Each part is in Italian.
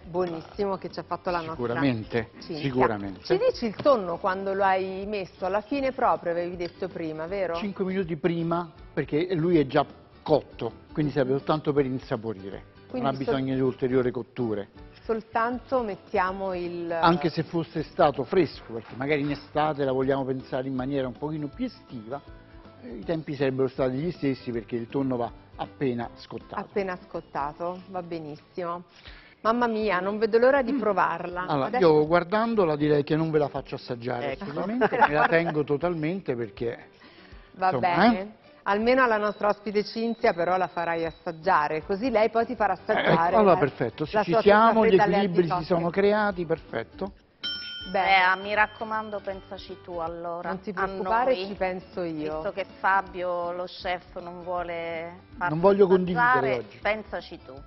buonissimo che ci ha fatto la Sicuramente, nostra Cinzia. sicuramente. Ci dici il tonno quando lo hai messo? Alla fine proprio, avevi detto prima, vero? 5 minuti prima, perché lui è già cotto, quindi serve soltanto per insaporire. Quindi non ha bisogno di ulteriori cotture. Soltanto mettiamo il... Anche se fosse stato fresco, perché magari in estate la vogliamo pensare in maniera un pochino più estiva, i tempi sarebbero stati gli stessi perché il tonno va appena scottato. Appena scottato, va benissimo. Mamma mia, non vedo l'ora di provarla. Allora, Adesso... io guardandola direi che non ve la faccio assaggiare, Ecco. assolutamente, me la tengo totalmente perché... Va insomma, bene. Almeno alla nostra ospite Cinzia però la farai assaggiare, così lei poi ti farà assaggiare. Allora perfetto, se la ci sua siamo, gli torta fredda alle equilibri si albicocche. sono creati, perfetto. Bene, Mi raccomando, pensaci tu allora. non ti a preoccupare, noi, ci penso io. Visto che Fabio, lo chef, non vuole farci Non voglio assaggiare, condividere oggi. pensaci tu.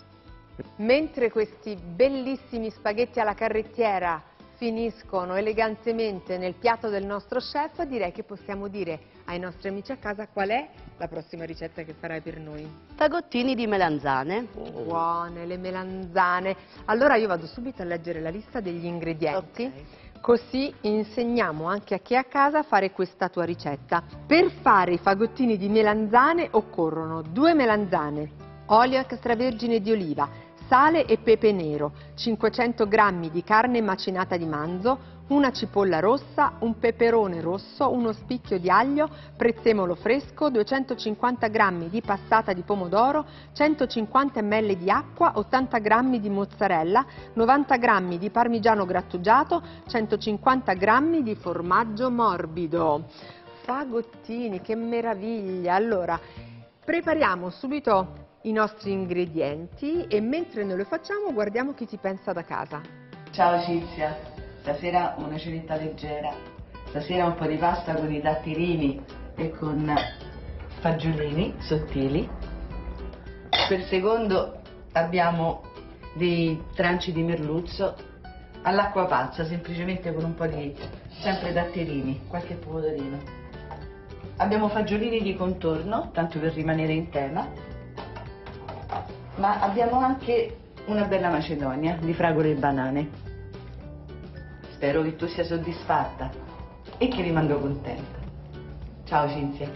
Mentre questi bellissimi spaghetti alla carrettiera finiscono elegantemente nel piatto del nostro chef, direi che possiamo dire ai nostri amici a casa qual è la prossima ricetta che farai per noi. Fagottini di melanzane. Buone le melanzane. Allora io vado subito a leggere la lista degli ingredienti. Ok. Così insegniamo anche a chi è a casa a fare questa tua ricetta. Per fare i fagottini di melanzane occorrono 2 melanzane, olio extravergine di oliva, sale e pepe nero, 500 g di carne macinata di manzo, una cipolla rossa, un peperone rosso, uno spicchio di aglio, prezzemolo fresco, 250 g di passata di pomodoro, 150 ml di acqua, 80 g di mozzarella, 90 g di parmigiano grattugiato, 150 g di formaggio morbido. Fagottini, che meraviglia! Allora, prepariamo subito i nostri ingredienti e mentre noi lo facciamo guardiamo chi ci pensa da casa. Ciao Cinzia, stasera una cenetta leggera, stasera un po' di pasta con i datterini e con fagiolini sottili. Per secondo abbiamo dei tranci di merluzzo all'acqua pazza, semplicemente con un po' di sempre datterini, qualche pomodorino. Abbiamo fagiolini di contorno, tanto per rimanere in tema. Ma abbiamo anche una bella macedonia di fragole e banane. Spero che tu sia soddisfatta e che rimango contenta. Ciao Cinzia.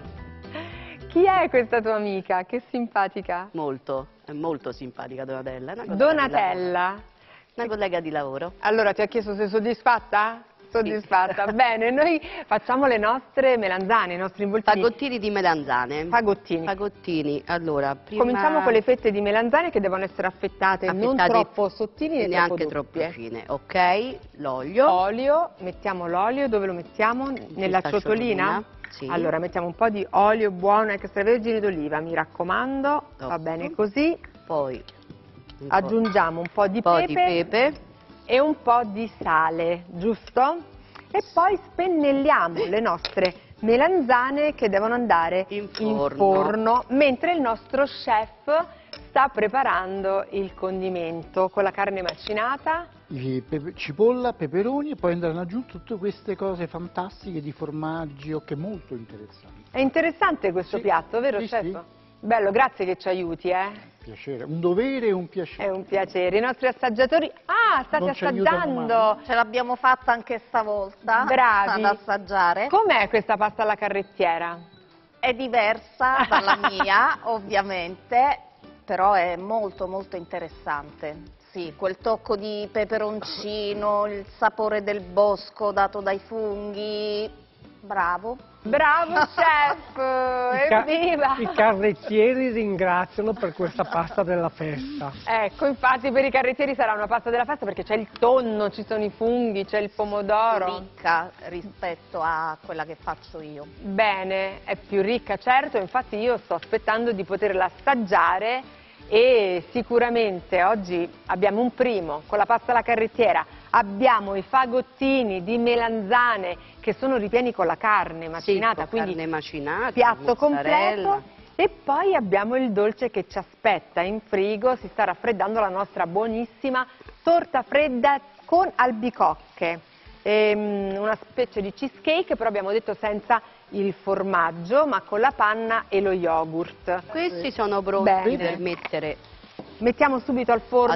Chi è questa tua amica? Che simpatica. Molto, è molto simpatica Donatella. Una collega di Donatella. lavoro. Una collega di lavoro. Allora ti ho chiesto se sei soddisfatta? Soddisfatta. Bene, noi facciamo le nostre melanzane, i nostri involtini. Fagottini di melanzane. Fagottini. Fagottini. Allora, prima... Cominciamo con le fette di melanzane che devono essere affettate non troppo sottili né neanche troppo troppo fine. Ok, l'olio. Olio, mettiamo l'olio, dove lo mettiamo? Nella questa ciotolina? Sì. Allora mettiamo un po' di olio buono extravergine d'oliva, mi raccomando, va Ecco. bene così. Poi Aggiungiamo un po' di di pepe. e un po' di sale, giusto? E poi spennelliamo le nostre melanzane che devono andare In forno, mentre il nostro chef sta preparando il condimento con la carne macinata. Cipolla, peperoni e poi andranno aggiunte tutte queste cose fantastiche di formaggio che è molto interessante. È interessante questo Sì. piatto, vero Sì, chef? sì. Bello, grazie che ci aiuti, Piacere, un dovere e un piacere. È un piacere. I nostri assaggiatori... Ah, state Non ci aiutano assaggiando! Ce l'abbiamo fatta anche stavolta. Bravi. Ad assaggiare. Com'è questa pasta alla carrettiera? È diversa dalla mia, ovviamente, però è molto molto interessante. Sì, quel tocco di peperoncino, il sapore del bosco dato dai funghi. Bravo. Bravo chef! Evviva! I carrettieri ringraziano per questa pasta della festa. Ecco, infatti per i carrettieri sarà una pasta della festa perché c'è il tonno, ci sono i funghi, c'è il pomodoro. Ricca rispetto a quella che faccio io. Bene, è più ricca, certo, infatti io sto aspettando di poterla assaggiare e sicuramente oggi abbiamo un primo con la pasta alla carrettiera, abbiamo i fagottini di melanzane che sono ripieni con la carne macinata, Sì, quindi carne macinata, piatto mozzarella. completo. E poi abbiamo il dolce che ci aspetta in frigo, si sta raffreddando la nostra buonissima torta fredda con albicocche. Una specie di cheesecake, però abbiamo detto senza il formaggio, ma con la panna e lo yogurt. Questi sono pronti Bene. per mettere Mettiamo subito al forno